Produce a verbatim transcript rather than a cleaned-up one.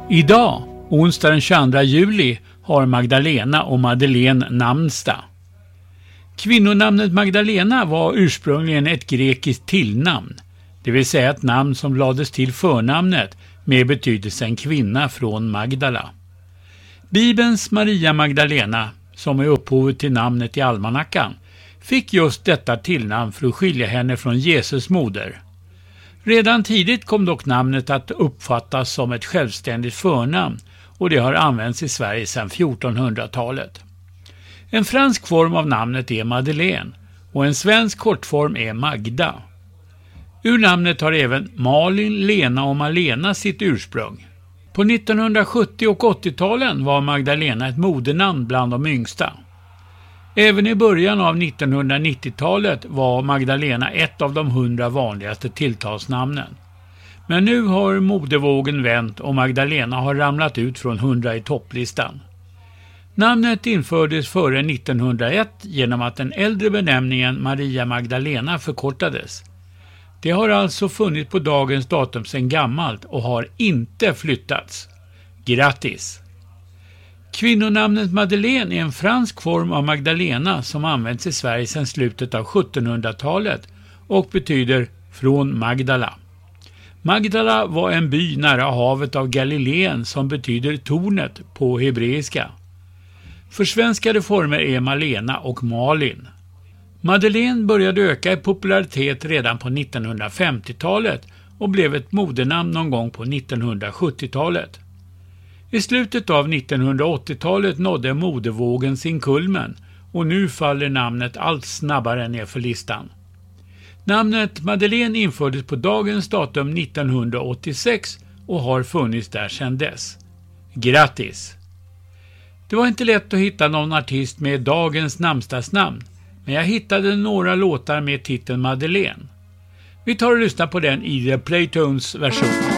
Idag, onsdag den tjugoandra juli, har Magdalena och Madeleine namnsdag. Kvinnonamnet Magdalena var ursprungligen ett grekiskt tillnamn, det vill säga ett namn som lades till förnamnet med betydelsen kvinna från Magdala. Bibelns Maria Magdalena, som är upphovet till namnet i almanackan, fick just detta tillnamn för att skilja henne från Jesus moder. Redan tidigt kom dock namnet att uppfattas som ett självständigt förnamn och det har använts i Sverige sedan fjortonhundratalet. En fransk form av namnet är Madeleine och en svensk kortform är Magda. Ur namnet har även Malin, Lena och Malena sitt ursprung. På nittonhundrasjuttio- och åttio-talen var Magdalena ett modernamn bland de yngsta. Även i början av nittonhundranittiotalet var Magdalena ett av de hundra vanligaste tilltalsnamnen. Men nu har modevågen vänt och Magdalena har ramlat ut från hundra i topplistan. Namnet infördes före nittonhundraett genom att den äldre benämningen Maria Magdalena förkortades. Det har alltså funnits på dagens datum sedan gammalt och har inte flyttats. Grattis! Kvinnonamnet Madeleine är en fransk form av Magdalena som används i Sverige sedan slutet av sjuttonhundratalet och betyder från Magdala. Magdala var en by nära havet av Galileen som betyder tornet på hebreiska. Försvenskade former är Malena och Malin. Madeleine började öka i popularitet redan på nittonhundrafemtiotalet och blev ett modernamn någon gång på nittonhundrasjuttiotalet. I slutet av nittonhundraåttiotalet nådde modevågen sin kulmen och nu faller namnet allt snabbare ner för listan. Namnet Madeleine infördes på dagens datum nittonhundraåttiosex och har funnits där sedan dess. Grattis! Det var inte lätt att hitta någon artist med dagens namnsdagsnamn, men jag hittade några låtar med titeln Madeleine. Vi tar och lyssnar på den i The Playtones version.